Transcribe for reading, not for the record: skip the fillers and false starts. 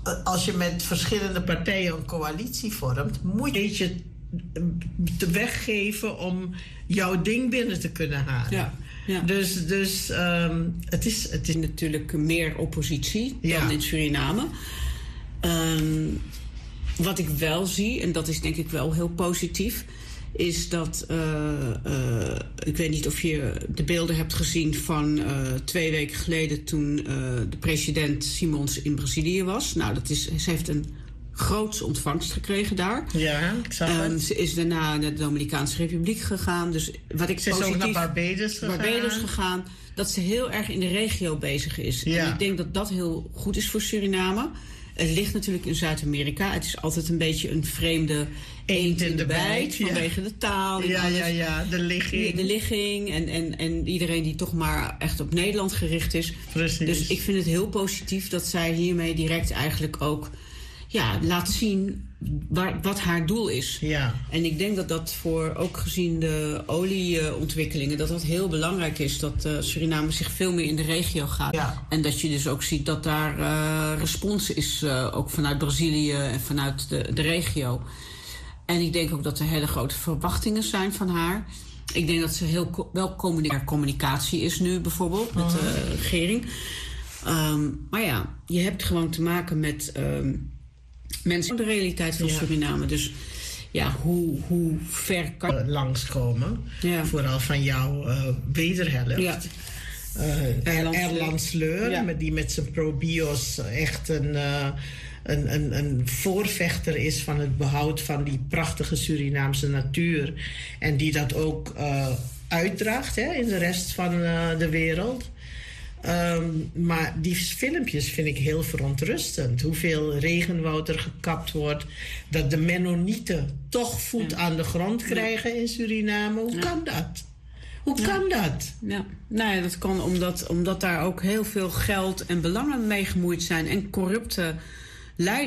als je met verschillende partijen een coalitie vormt, moet je te weggeven om jouw ding binnen te kunnen halen. Ja. Ja. Dus het is natuurlijk meer oppositie dan in Suriname. Wat ik wel zie, en dat is denk ik wel heel positief, is dat, ik weet niet of je de beelden hebt gezien van 2 weken geleden toen de president Simons in Brazilië was. Nou, ze heeft een grootse ontvangst gekregen daar. Ja, ik zag het. Ze is daarna naar de Dominicaanse Republiek gegaan. Dus wat ik ze is ook naar Barbados gegaan. Dat ze heel erg in de regio bezig is. Ja. En ik denk dat dat heel goed is voor Suriname. Het ligt natuurlijk in Zuid-Amerika. Het is altijd een beetje een vreemde eend in de bijt. Vanwege de taal. Ja, de ligging. De ligging en iedereen die toch maar echt op Nederland gericht is. Precies. Dus ik vind het heel positief dat zij hiermee direct eigenlijk ook laat zien wat haar doel is. Ja. En ik denk dat voor, ook gezien de olieontwikkelingen, dat heel belangrijk is. Dat Suriname zich veel meer in de regio gaat. Ja. En dat je dus ook ziet dat daar respons is, ook vanuit Brazilië en vanuit de regio. En ik denk ook dat er hele grote verwachtingen zijn van haar. Ik denk dat ze wel communicatie is nu bijvoorbeeld met de regering. Maar ja, je hebt gewoon te maken met mensen de realiteit van Suriname. Dus ja, hoe ver kan langskomen? Ja. Vooral van jouw wederhelft. Ja. Erland Sleur, die met zijn pro-bios echt een voorvechter is van het behoud van die prachtige Surinaamse natuur. En die dat ook uitdraagt in de rest van de wereld. Maar die filmpjes vind ik heel verontrustend. Hoeveel regenwoud er gekapt wordt. Dat de Mennonieten toch voet aan de grond krijgen in Suriname. Hoe kan dat? Hoe kan dat? Ja. Nou ja, dat kan omdat daar ook heel veel geld en belangen mee gemoeid zijn. En corrupte leiders.